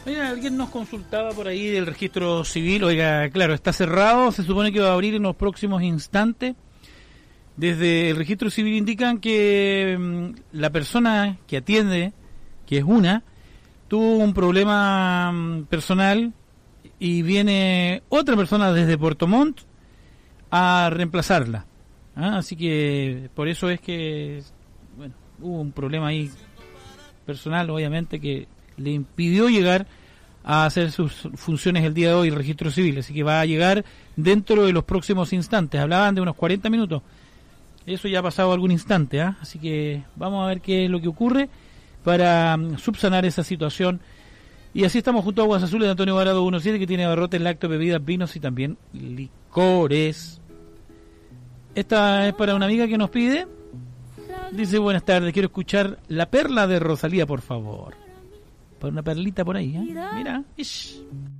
Oiga, alguien nos consultaba por ahí del registro civil. Oiga, claro, está cerrado, se supone que va a abrir en los próximos instantes. Desde el registro civil indican que la persona que atiende, que es tuvo un problema personal y viene otra persona desde Puerto Montt a reemplazarla. Así que por eso es que hubo un problema ahí personal, obviamente, que le impidió llegar a hacer sus funciones el día de hoy el registro civil, así que va a llegar dentro de los próximos instantes. Hablaban de unos 40 minutos, eso ya ha pasado algún instante, así que vamos a ver qué es lo que ocurre para subsanar esa situación. Y así estamos junto a Aguas Azules de Antonio Varado 17, que tiene abarrotes, lácteos, bebidas, vinos y también licores. Esta es para una amiga que nos pide. Dice: buenas tardes, quiero escuchar La Perla de Rosalía, por favor. Para una perlita por ahí, Mira. Ish.